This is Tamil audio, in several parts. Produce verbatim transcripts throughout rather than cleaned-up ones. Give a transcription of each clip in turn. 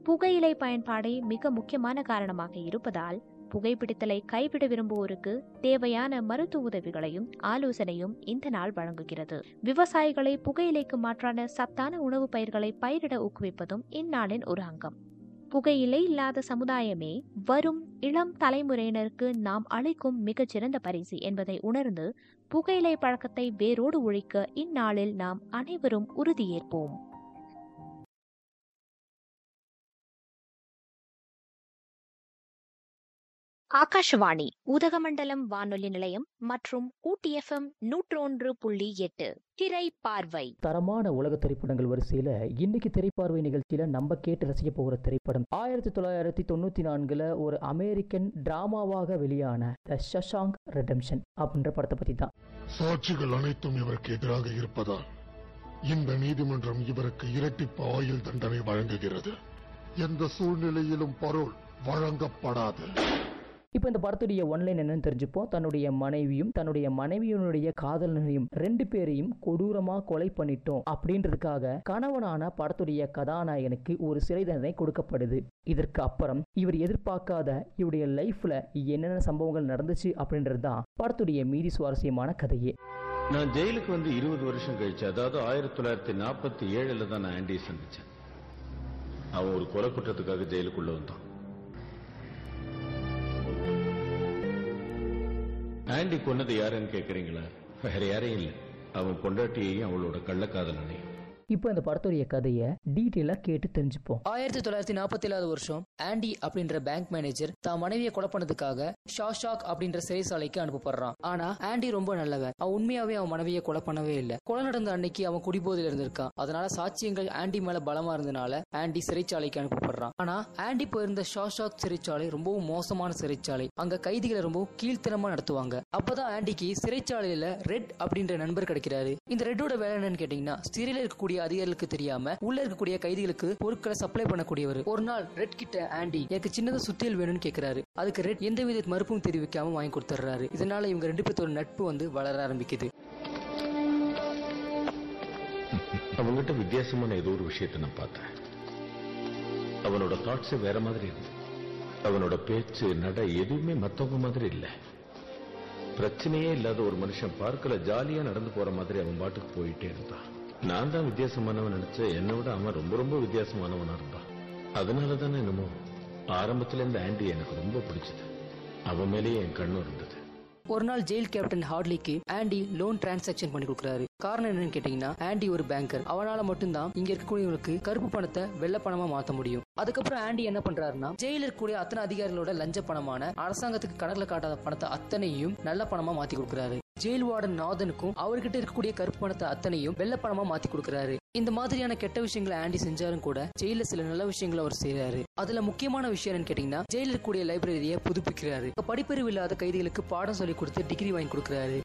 புகையிலை பயன்பாடே மிக முக்கியமான காரணமாக இருப்பதால் புகைப்பிடித்தலை கைவிட விரும்புவோருக்கு தேவையான மருத்துவ உதவிகளையும் ஆலோசனையும் இந்த நாள் வழங்குகிறது. விவசாயிகளை புகையிலைக்கு மாற்றான சத்தான உணவு பயிர்களை பயிரிட ஊக்குவிப்பதும் இந்நாளின் ஒரு அங்கம். புகையிலை இல்லாத சமுதாயமே வரும் இளம் தலைமுறையினருக்கு நாம் அளிக்கும் மிகச்சிறந்த பரிசு என்பதை உணர்ந்து புகையிலை பழக்கத்தை வேரோடு ஒழிக்க இந்நாளில் நாம் அனைவரும் உறுதியேற்போம். ஆகாஷவாணி உதகமண்டலம் வானொலி நிலையம் மற்றும் ஊட்டி எஃப்எம் நூற்று ஒன்று புள்ளி எட்டு திரை பார்வை. தரமான உலக திரைப்படங்கள் வரிசையில இன்னைக்கு திரைப்பார்வை நிகழ்ச்சியில நம்ம கேட்டு ரசிக்க போகிற திரைப்படம் ஆயிரத்தி தொள்ளாயிரத்தி தொண்ணூத்தி நான்குல ஒரு அமெரிக்கன் டிராமாவாக வெளியான தி ஷஷாங்க் ரெடெம்ஷன் அப்படின்ற படத்தை பத்தி தான். சாட்சிகள் அனைத்தும் இவருக்கு எதிராக இருப்பதால் இந்த நீதிமன்றம் இவருக்கு இரட்டிப்பு ஆயுள் தண்டனை வழங்குகிறது. எந்த சூழ்நிலையிலும் பரோல் வழங்கப்படாது. இப்போ இந்த படத்துடைய ஒன்லைன் என்னன்னு தெரிஞ்சுப்போம். தன்னுடைய மனைவியும் தன்னுடைய மனைவியினுடைய காதலனையும் ரெண்டு பேரையும் கொடூரமா கொலை பண்ணிட்டோம் அப்படின்றதுக்காக கணவனான படத்துடைய கதாநாயகனுக்கு ஒரு சிறை தண்டனை கொடுக்கப்படுது. இதற்கு அப்புறம் இவர் எதிர்பார்க்காத இவருடைய லைஃப்ல என்னென்ன சம்பவங்கள் நடந்துச்சு அப்படின்றது தான் படத்துடைய மீதி சுவாரஸ்யமான கதையே. நான் ஜெயிலுக்கு வந்து இருபது வருஷம் கழிச்சு, அதாவது ஆயிரத்தி தொள்ளாயிரத்தி நாற்பத்தி ஏழுல தான் நான் ஆண்டியை சந்திச்சேன். அவன் ஒரு கொலை குற்றத்துக்காக ஜெயிலுக்குள்ள வந்தான். ஆண்டி கொன்னது யாருன்னு கேக்குறீங்களா? வேற யாரையும் இல்லை, அவன் பொண்டாட்டியையும் அவளோட கள்ளக்காதலனையும். இப்போ இந்த படத்துடைய கதையை டீட்டெயிலா கேட்டு தெரிஞ்சுப்போம். ஆயிரத்தி தொள்ளாயிரத்தி நாற்பத்தி ஏழாவது வருஷம் ஆண்டி அப்படின்ற பேங்க் மேனேஜர் தான் மனைவியை கொலை பண்ணதுக்காக ஷாஷாக் அப்படின்ற சிறைசாலைக்கு அனுப்பப்படுறான். ஆனா ஆண்டி ரொம்ப நல்லவன். அவன் உண்மையாவே அவன் மனைவியை கொலை பண்ணவே இல்லை. கொலை நடந்த அன்னைக்கு அவன் குடிபோதையில இருந்திருக்கான். அதனால சாட்சியங்கள் ஆண்டி மேல பலமா இருந்தனால ஆண்டி சிறைச்சாலைக்கு அனுப்பப்படுறான். ஆனா ஆண்டி போயிருந்த ஷாஷாக் சிறைச்சாலை ரொம்பவும் மோசமான சிறைச்சாலை. அங்க கைதிகளை ரொம்ப கீழ்த்தனமா நடத்துவாங்க. அப்பதான் ஆண்டிக்கு சிறைச்சாலையில ரெட் அப்படின்ற நண்பர் கிடைக்கிறாரு. இந்த ரெட்டோட வேலை என்னன்னு கேட்டீங்கன்னா, சிறையில இருக்கக்கூடிய அதிகாரிகளுக்கு தெரியாம உள்ள இருக்கக்கூடிய கைதிகளுக்கு பொருட்களை சப்ளை பண்ணக்கூடியவர். ஒரு நாள் ரெட் கிட்ட ஆண்டி எனக்கு சின்னதா சுத்தியல் வேணும்னு கேக்குறாரு. அதுக்கு ரெட் எந்தவித மறுப்பும் தெரிவிக்காம வாங்கி கொடுத்துறாரு. இதனால இவங்க ரெண்டு பேர்த்தோட நட்பு வந்து வளர ஆரம்பிக்குது. அவங்ககிட்ட வித்தியாசமான ஏதோ ஒரு விஷயத்தை நான் பார்த்தேன். அவனோட தாட்ஸ் வேற மாதிரி இருந்து, அவனோட பேச்சு நட எதுவுமே மத்தவங்க மாதிரி இல்ல. பிரச்சனையே இல்லாத ஒரு மனுஷன் பார்க்கல ஜாலியா நடந்து போற மாதிரி அவன் பாட்டுக்கு போயிட்டே இருந்தான். நான் தான் வித்தியாசமானவன் நினைச்சேன். என்னை விட அவன் ரொம்ப ரொம்ப வித்தியாசமானவனா இருந்தான். அதனாலதானே என்னமோ ஆரம்பத்துல இந்த ஆண்டி எனக்கு ரொம்ப பிடிச்சது. அவன் மேலேயே என் கண்ணு இருந்தது. ஒரு நாள் jail captain ஹார்ட்லிக்கு aunty loan transaction பண்ணி கொடுக்குறாரு. காரணம் என்னன்னு கேட்டீங்கன்னா, ஆண்டி ஒரு பேங்கர். அவனால மட்டும்தான் இங்க இருக்கக்கூடியவங்களுக்கு கருப்பு பணத்தை வெள்ளை பணமா மாத்த முடியும். அதுக்கப்புறம் ஆண்டி என்ன பண்றாருன்னா, ஜெயில இருக்கக்கூடிய அத்தனை அதிகாரிகளோட லஞ்ச பணமான அரசாங்கத்துக்கு கணக்குல காட்டாத பணத்தை அத்தனையும் நல்ல பணமா மாத்தி கொடுக்குறாரு. ஜெயில் வார்டன் நாதனுக்கும் அவர்கிட்ட இருக்கக்கூடிய கருப்பு பணத்தை அத்தனையும் வெள்ள பணமா மாத்தி கொடுக்குறாரு. இந்த மாதிரியான கெட்ட விஷயங்களை ஆண்டி செஞ்சாலும் கூட ஜெயில சில நல்ல விஷயங்களை அவர் செய்யறாரு. அதுல முக்கியமான விஷயம் என்னன்னு கேட்டீங்கன்னா, ஜெயில இருக்கக்கூடிய லைப்ரரியை புதுப்பிக்கிறாரு. படிப்பறிவு இல்லாத கைதிகளுக்கு பாடம் சொல்லி கொடுத்து டிகிரி வாங்கி கொடுக்கிறாரு.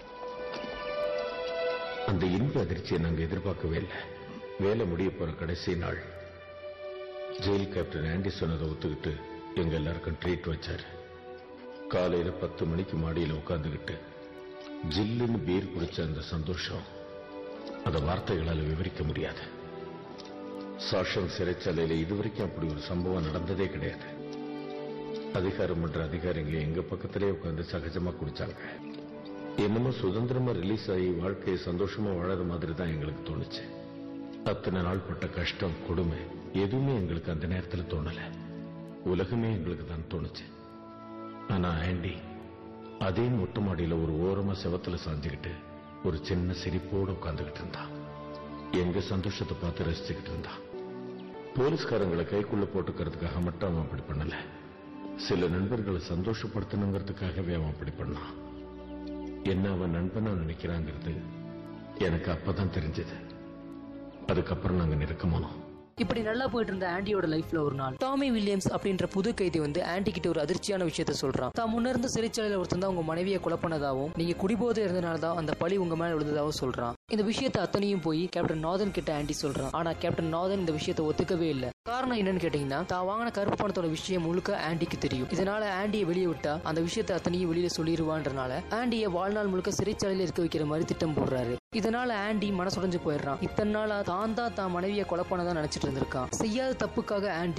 அந்த இன்ப அதிர்ச்சியை நாங்க எதிர்பார்க்கவே இல்லை. வேலை முடிய போற கடைசி நாள் ஜெயில் கேப்டன் ஆண்டி சொன்னதை ஒத்துக்கிட்டு எங்க எல்லாருக்கும் ட்ரீட் வச்சாரு. காலையில பத்து மணிக்கு மாடியில உட்கார்ந்துகிட்டு ஜில்லுன்னு பீர் குடிச்ச அந்த சந்தோஷம் அதை வார்த்தைகளால் விவரிக்க முடியாது. சாஷன் சிறைச்சாலையில இதுவரைக்கும் அப்படி ஒரு சம்பவம் நடந்ததே கிடையாது. அதிகாரம் பண்ற அதிகாரிங்க எங்க பக்கத்திலே உட்கார்ந்து சகஜமா குடிச்சாங்க. என்னமோ சுதந்திரமா ரிலீஸ் ஆகி வாழ்க்கையை சந்தோஷமா வாழற மாதிரி தான் எங்களுக்கு தோணுச்சு. அத்தனை நாள் பட்ட கஷ்டம் கொடுமை எதுவுமே எங்களுக்கு அந்த நேரத்தில் தோணல. உலகமே எங்களுக்கு தான் தோணுச்சு. ஆனா ஆண்டி அதே மொட்டை மாடியில ஒரு ஓரமா செவத்துல சாஞ்சுக்கிட்டு ஒரு சின்ன சிரிப்போடு உட்கார்ந்துகிட்டு இருந்தான். எங்க சந்தோஷத்தை பார்த்து ரசிச்சுக்கிட்டு இருந்தான். போலீஸ்காரங்களை கைக்குள்ள போட்டுக்கிறதுக்காக மட்டும் அவன் அப்படி பண்ணல. சில நண்பர்களை சந்தோஷப்படுத்தணுங்கிறதுக்காகவே அவன் அப்படி பண்ணான். என்ன அவன் நண்பனா நினைக்கிறாங்கிறது எனக்கு அப்பதான் தெரிஞ்சது. அதுக்கப்புறம் நாங்க நெருக்கமானோம். இப்படி நல்லா போயிட்டு இருந்த ஆண்டியோட லைஃப்ல ஒரு நாள் டாமி வில்லியம்ஸ் அப்படின்ற புது கைதி வந்து ஆண்டி கிட்ட ஒரு அதிர்ச்சியான விஷயத்த சொல்றான். தான் முன்ன இருந்த சிறைச்சாலையில ஒருத்தன் தான் உங்க மனைவியை கொலை பண்ணதாவும் நீங்க குடிபோதை இருந்தனாலதான் அந்த பழி உங்க மேல விழுந்ததாகவும் சொல்றான். இந்த விஷயத்த அத்தனையும் போய் கேப்டன் நாதன் கிட்ட ஆண்டி சொல்றான். ஆனா கேப்டன் நாதன் இந்த விஷயத்த ஒத்துக்கவே இல்லை. காரணம் என்னன்னு கேட்டீங்கன்னா, தான் வாங்கின கருப்பு பணத்தோட விஷயம் முழுக்க ஆண்டிக்கு தெரியும். இதனால ஆண்டியை வெளியே விட்டா அந்த விஷயத்த அத்தனையும் வெளியில சொல்லிடுவான்றனால ஆண்டியை வாழ்நாள் முழுக்க சிறைச்சாலையில இருக்க வைக்கிற மாதிரி திட்டம் போடுறாரு. இதனால ஆண்டி மனசுடைஞ்சு போயிடுறான். இத்தனை நாளா தான் தான் தான் மனைவியை கொலை பண்ணதான் நினைச்சிட்டு இருந்திருக்கான். செய்யாத தப்புக்காக ஆண்டி